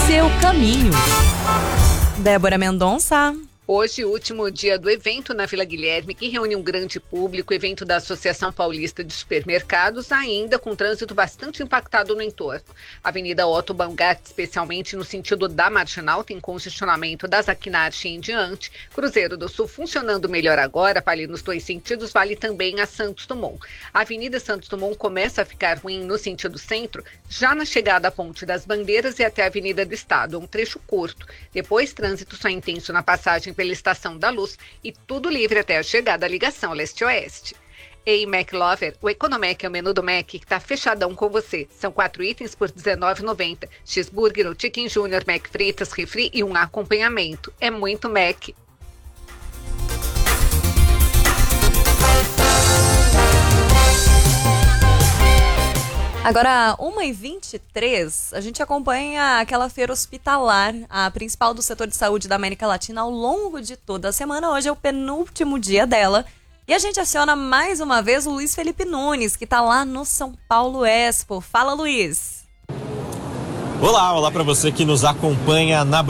seu caminho. Débora Mendonça. Hoje, último dia do evento na Vila Guilherme, que reúne um grande público, evento da Associação Paulista de Supermercados, ainda com trânsito bastante impactado no entorno. Avenida Otto Bangart, especialmente no sentido da Marginal, tem congestionamento das Aquinarte em diante. Cruzeiro do Sul funcionando melhor agora, para ali nos dois sentidos, vale também a Santos Dumont. A Avenida Santos Dumont começa a ficar ruim no sentido centro, já na chegada à Ponte das Bandeiras e até a Avenida do Estado, um trecho curto. Depois, trânsito só intenso na passagem pela Estação da Luz e tudo livre até a chegada à ligação leste-oeste. Ei, McLover, o Economec é o menu do Mac que tá fechadão com você. São 4 itens por R$19,90. Cheeseburger ou Chicken Junior, Mac fritas, refri e um acompanhamento. É muito Mac. Agora, 1h23, a gente acompanha aquela feira hospitalar, a principal do setor de saúde da América Latina ao longo de toda a semana. Hoje é o penúltimo dia dela. E a gente aciona mais uma vez o Luiz Felipe Nunes, que está lá no São Paulo Expo. Fala, Luiz! Olá para você que nos acompanha na